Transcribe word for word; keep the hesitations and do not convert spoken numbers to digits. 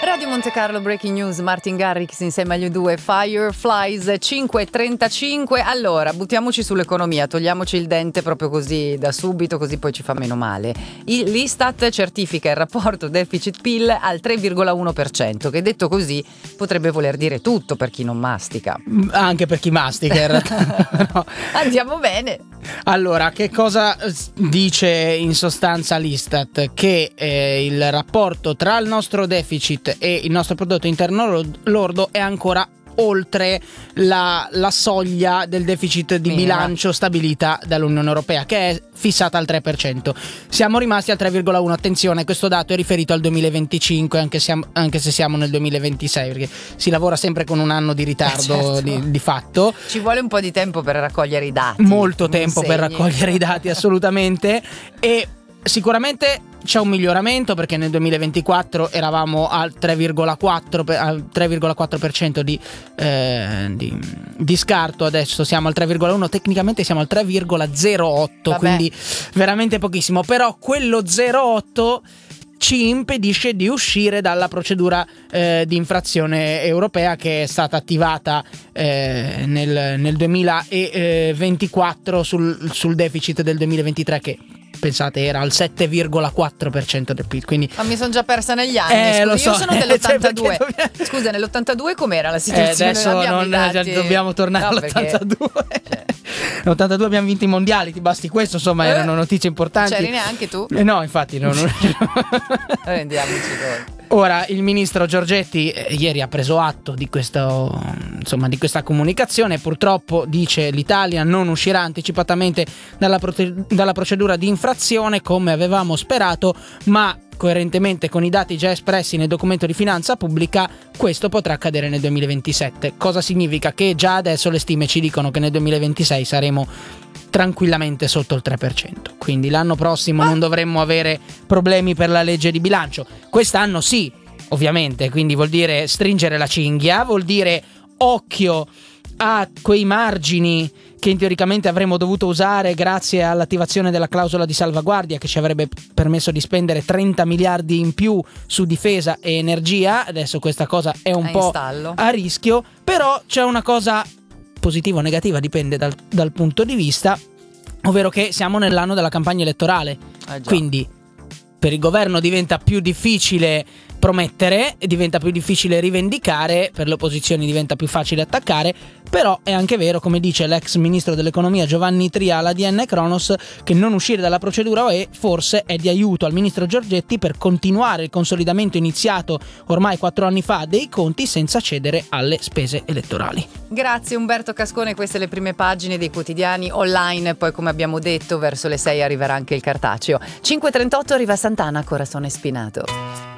Radio Monte Carlo Breaking News, Martin Garrix insieme agli U due, Fireflies cinque e trentacinque. Allora, buttiamoci sull'economia, togliamoci il dente proprio così da subito, così poi ci fa meno male. Il, L'Istat certifica il rapporto deficit-P I L al tre virgola uno per cento, che detto così potrebbe voler dire tutto per chi non mastica. Anche per chi mastica in realtà. No. Andiamo bene. Allora, che cosa dice in sostanza l'Istat? Che eh, il rapporto tra il nostro deficit e il nostro prodotto interno lordo è ancora oltre la, la soglia del deficit di Minima. bilancio stabilita dall'Unione Europea, che è fissata al tre per cento. Siamo rimasti al tre virgola uno. Attenzione, questo dato è riferito al duemilaventicinque, anche, siamo, anche se siamo nel duemilaventisei, perché si lavora sempre con un anno di ritardo, certo. di, di fatto. Ci vuole un po' di tempo per raccogliere i dati. Molto tempo insegni. per raccogliere i dati, assolutamente. E sicuramente c'è un miglioramento, perché nel duemilaventiquattro eravamo al tre virgola quattro per cento di, eh, di, di scarto, adesso siamo al tre virgola uno, tecnicamente siamo al tre virgola zero otto, Vabbè. quindi veramente pochissimo, però quello zero virgola otto ci impedisce di uscire dalla procedura eh, di infrazione europea, che è stata attivata eh, nel, nel duemilaventiquattro sul, sul deficit del duemilaventitré, che pensate era al sette virgola quattro per cento del P I L, quindi ma mi sono già persa negli anni. Eh, Scusa, lo so. Io sono dell'ottantadue. Cioè, dobbiamo... Scusa, nell'ottantadue com'era la eh, situazione? adesso Abbiamo non, i dati... cioè, dobbiamo tornare No, all'ottantadue. perché... cioè... Nell'ottantadue abbiamo vinto i mondiali, ti basti questo, insomma, eh, erano notizie importanti. C'eri neanche tu? Eh, no, infatti no, non... Rendiamoci conto. Ora il ministro Giorgetti eh, ieri ha preso atto di questo, insomma, di questa comunicazione. Purtroppo, dice, l'Italia non uscirà anticipatamente dalla, prote- dalla procedura di infrazione come avevamo sperato, ma coerentemente con i dati già espressi nel documento di finanza pubblica questo potrà accadere nel duemilaventisette. Cosa significa? Che già adesso le stime ci dicono che nel duemilaventisei saremo tranquillamente sotto il tre per cento, quindi l'anno prossimo non dovremmo avere problemi per la legge di bilancio. Quest'anno sì, ovviamente, quindi vuol dire stringere la cinghia, vuol dire occhio a quei margini che teoricamente avremmo dovuto usare grazie all'attivazione della clausola di salvaguardia, che ci avrebbe permesso di spendere trenta miliardi in più su difesa e energia. Adesso questa cosa è un A po' installo. a rischio, però c'è una cosa positiva o negativa, dipende dal, dal punto di vista, ovvero che siamo nell'anno della campagna elettorale, Eh, già. quindi per il governo diventa più difficile promettere e diventa più difficile rivendicare, per le opposizioni diventa più facile attaccare, però è anche vero, come dice l'ex ministro dell'economia Giovanni Tria alla D N Kronos, che non uscire dalla procedura U E forse è di aiuto al ministro Giorgetti per continuare il consolidamento iniziato ormai quattro anni fa dei conti senza cedere alle spese elettorali. Grazie Umberto Cascone, queste le prime pagine dei quotidiani online, poi come abbiamo detto verso le sei arriverà anche il cartaceo. cinque e trentotto arriva Sant'Ana, Corazon Spinato.